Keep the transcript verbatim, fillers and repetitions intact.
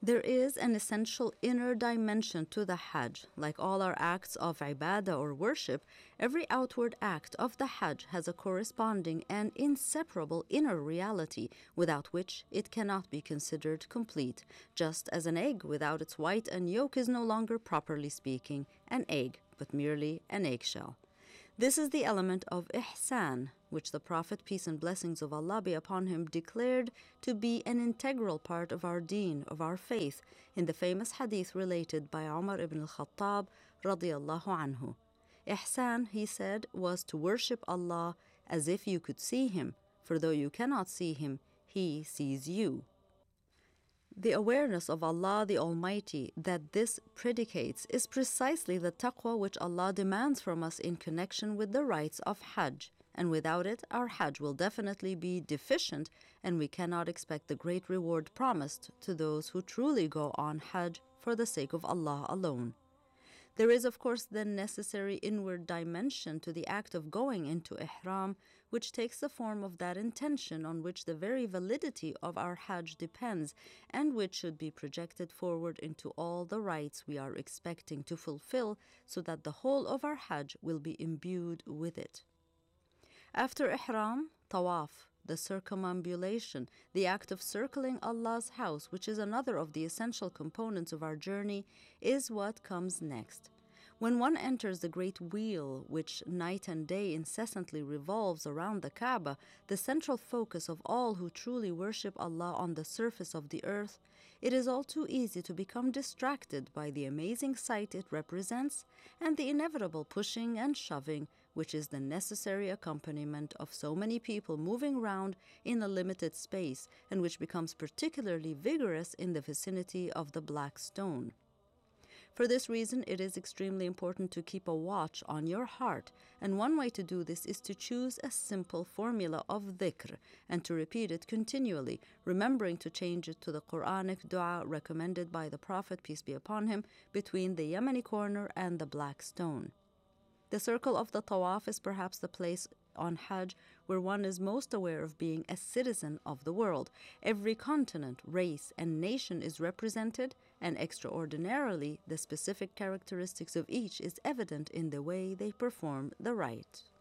There is an essential inner dimension to the Hajj. Like all our acts of ibadah or worship, every outward act of the Hajj has a corresponding and inseparable inner reality, without which it cannot be considered complete, just as an egg without its white and yolk is no longer, properly speaking, an egg, but merely an eggshell. This is the element of ihsan, which the Prophet, peace and blessings of Allah be upon him, declared to be an integral part of our deen, of our faith, in the famous hadith related by Umar ibn al-Khattab radiyallahu anhu. Ihsan, he said, was to worship Allah as if you could see Him, for though you cannot see Him, He sees you. The awareness of Allah the Almighty that this predicates is precisely the taqwa which Allah demands from us in connection with the rites of Hajj, and without it our Hajj will definitely be deficient, and we cannot expect the great reward promised to those who truly go on Hajj for the sake of Allah alone. There is, of course, the necessary inward dimension to the act of going into ihram, which takes the form of that intention on which the very validity of our Hajj depends, and which should be projected forward into all the rites we are expecting to fulfill, so that the whole of our Hajj will be imbued with it. After ihram, tawaf, the circumambulation, the act of circling Allah's house, which is another of the essential components of our journey, is what comes next. When one enters the great wheel which night and day incessantly revolves around the Kaaba, the central focus of all who truly worship Allah on the surface of the earth, it is all too easy to become distracted by the amazing sight it represents and the inevitable pushing and shoving, which is the necessary accompaniment of so many people moving round in a limited space, and which becomes particularly vigorous in the vicinity of the Black Stone. For this reason, it is extremely important to keep a watch on your heart, and one way to do this is to choose a simple formula of dhikr and to repeat it continually, remembering to change it to the Quranic dua recommended by the Prophet, peace be upon him, between the Yemeni corner and the Black Stone. The circle of the tawaf is perhaps the place on Hajj where one is most aware of being a citizen of the world. Every continent, race, and nation is represented, and extraordinarily, the specific characteristics of each is evident in the way they perform the rite.